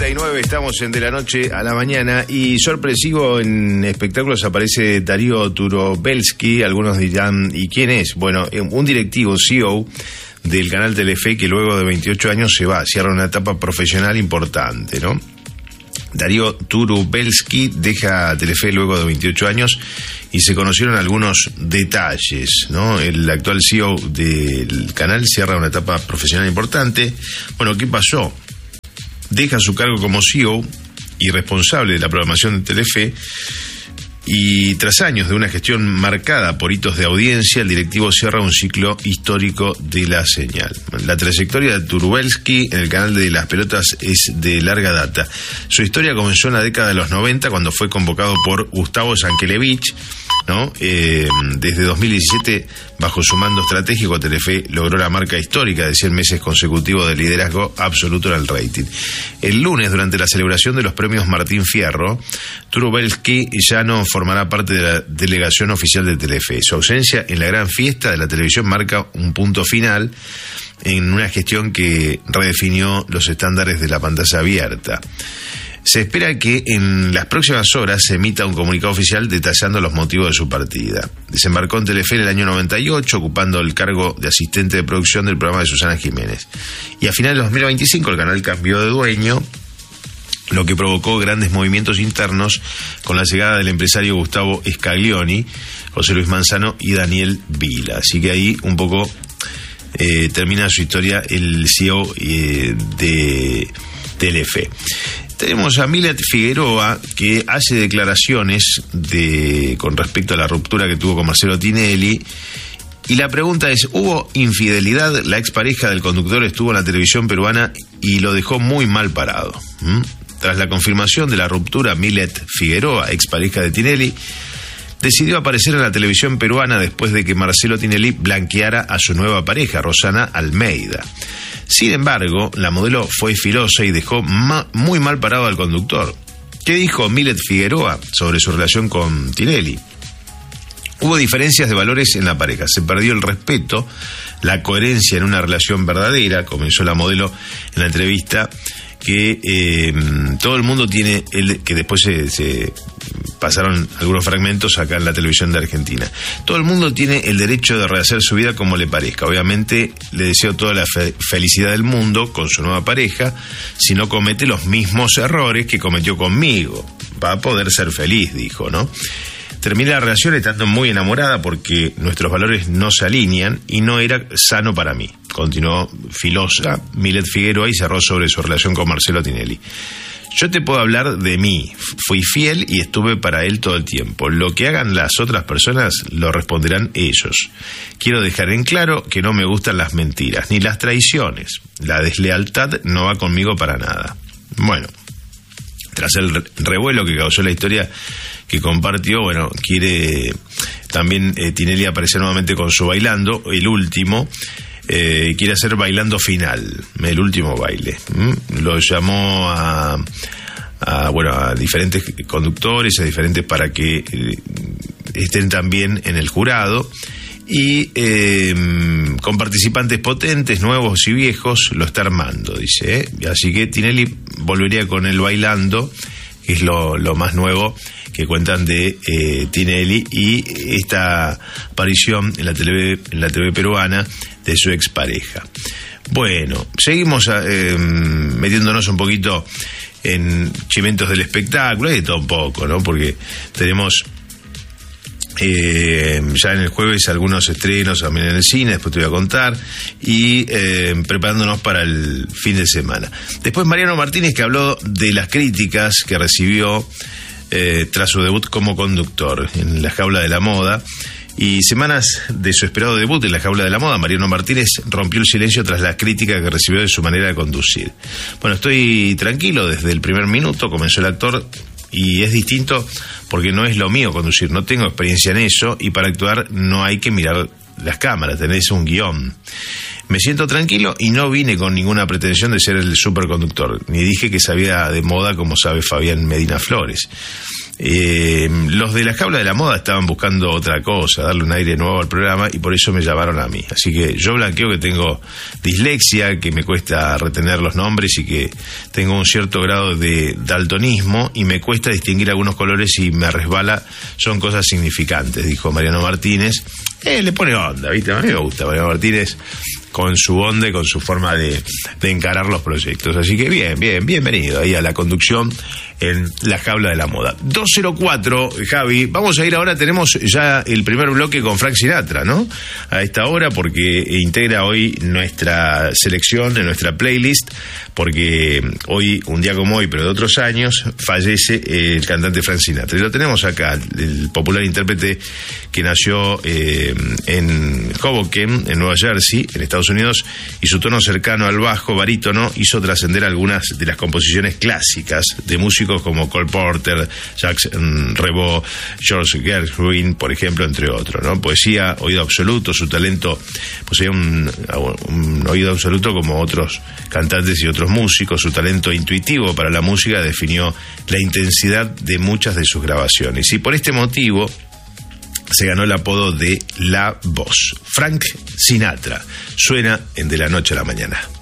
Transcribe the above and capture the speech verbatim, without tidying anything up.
y nueve, estamos en De la Noche a la Mañana y sorpresivo en espectáculos aparece Darío Turobelski. Algunos dirán, ¿y quién es? Bueno, un directivo, C E O del canal Telefe, que luego de veintiocho años se va, cierra una etapa profesional importante, ¿no? Darío Turobelski deja Telefe luego de veintiocho años y se conocieron algunos detalles, ¿no? El actual C E O del canal cierra una etapa profesional importante. Bueno, ¿qué pasó? Deja su cargo como C E O y responsable de la programación de Telefe, y tras años de una gestión marcada por hitos de audiencia, el directivo cierra un ciclo histórico de la señal. La trayectoria de Turobelski en el canal de las pelotas es de larga data. Su historia comenzó en la década de los noventa, cuando fue convocado por Gustavo Yankelevich, ¿no? Eh, desde dos mil diecisiete, bajo su mando estratégico, Telefe logró la marca histórica de cien meses consecutivos de liderazgo absoluto en el rating. El lunes, durante la celebración de los premios Martín Fierro, Turobelski ya no formará parte de la delegación oficial de Telefe. Su ausencia en la gran fiesta de la televisión marca un punto final en una gestión que redefinió los estándares de la pantalla abierta. Se espera que en las próximas horas se emita un comunicado oficial detallando los motivos de su partida. Desembarcó en Telefe en el año noventa y ocho, ocupando el cargo de asistente de producción del programa de Susana Jiménez. Y a finales de dos mil veinticinco el canal cambió de dueño, lo que provocó grandes movimientos internos con la llegada del empresario Gustavo Scaglioni, José Luis Manzano y Daniel Vila. Así que ahí un poco eh, termina su historia el C E O eh, de Telefe. Tenemos a Milet Figueroa, que hace declaraciones de con respecto a la ruptura que tuvo con Marcelo Tinelli. Y la pregunta es, ¿hubo infidelidad? La expareja del conductor estuvo en la televisión peruana y lo dejó muy mal parado. ¿Mm? Tras la confirmación de la ruptura, Milet Figueroa, expareja de Tinelli, decidió aparecer en la televisión peruana después de que Marcelo Tinelli blanqueara a su nueva pareja, Rosana Almeida. Sin embargo, la modelo fue filosa y dejó ma- muy mal parado al conductor. ¿Qué dijo Milet Figueroa sobre su relación con Tinelli? Hubo diferencias de valores en la pareja, se perdió el respeto, la coherencia en una relación verdadera, comenzó la modelo en la entrevista, que eh, todo el mundo tiene, el, que después se, se pasaron algunos fragmentos acá en la televisión de Argentina. Todo el mundo tiene el derecho de rehacer su vida como le parezca. Obviamente le deseo toda la fe- felicidad del mundo con su nueva pareja, si no comete los mismos errores que cometió conmigo. Va a poder ser feliz, dijo, ¿no? Terminé la relación estando muy enamorada porque nuestros valores no se alinean y no era sano para mí. Continuó filosa Milet Figueroa y cerró sobre su relación con Marcelo Tinelli. Yo te puedo hablar de mí. Fui fiel y estuve para él todo el tiempo. Lo que hagan las otras personas lo responderán ellos. Quiero dejar en claro que no me gustan las mentiras ni las traiciones. La deslealtad no va conmigo para nada. Bueno, tras el revuelo que causó la historia que compartió, bueno, quiere también eh, Tinelli aparecer nuevamente con su Bailando, el último, eh, quiere hacer Bailando Final, el último baile. ¿Mm? Lo llamó a, a, bueno, a diferentes conductores, a diferentes para que eh, estén también en el jurado, y eh, con participantes potentes, nuevos y viejos, lo está armando, dice, ¿eh? Así que Tinelli volvería con el Bailando, que es lo, lo más nuevo que cuentan de eh, Tinelli, y esta aparición en la tele, en la T V peruana de su expareja. Bueno, seguimos eh, metiéndonos un poquito en chimentos del espectáculo, y de todo un poco, ¿no? Porque tenemos eh, ya en el jueves algunos estrenos también en el cine, después te voy a contar, y eh, preparándonos para el fin de semana. Después Mariano Martínez, que habló de las críticas que recibió Eh, tras su debut como conductor en La Jaula de la Moda. Y semanas de su esperado debut en La Jaula de la Moda, Mariano Martínez rompió el silencio tras la crítica que recibió de su manera de conducir. Bueno, estoy tranquilo desde el primer minuto, comenzó el actor, y es distinto porque no es lo mío conducir, no tengo experiencia en eso, y para actuar no hay que mirar las cámaras, tenés un guión. Me siento tranquilo y no vine con ninguna pretensión de ser el superconductor, ni dije que sabía de moda como sabe Fabián Medina Flores. Eh, los de la jaula de la moda estaban buscando otra cosa, darle un aire nuevo al programa, y por eso me llamaron a mí. Así que yo blanqueo que tengo dislexia, que me cuesta retener los nombres y que tengo un cierto grado de daltonismo y me cuesta distinguir algunos colores y me resbala, son cosas significantes, dijo Mariano Martínez. Eh, le pone onda, ¿viste? A mí me gusta Mariano Martínez con su onda y con su forma de, de encarar los proyectos. Así que bien, bien, bienvenido ahí a la conducción en la jaula de la moda. dos cero cuatro, Javi, vamos a ir ahora, tenemos ya el primer bloque con Frank Sinatra, ¿no? A esta hora, porque integra hoy nuestra selección, en nuestra playlist, porque hoy, un día como hoy, pero de otros años, fallece el cantante Frank Sinatra. Y lo tenemos acá, el popular intérprete que nació eh, en Hoboken, en Nueva Jersey, en Estados Unidos, y su tono cercano al bajo barítono hizo trascender algunas de las composiciones clásicas de músicos como Cole Porter, Jacques Revaux, George Gershwin, por ejemplo, entre otros, ¿no? Poesía, oído absoluto, su talento poseía un, un oído absoluto como otros cantantes y otros músicos. Su talento intuitivo para la música definió la intensidad de muchas de sus grabaciones, y por este motivo se ganó el apodo de La Voz. Frank Sinatra suena en De la Noche a la Mañana.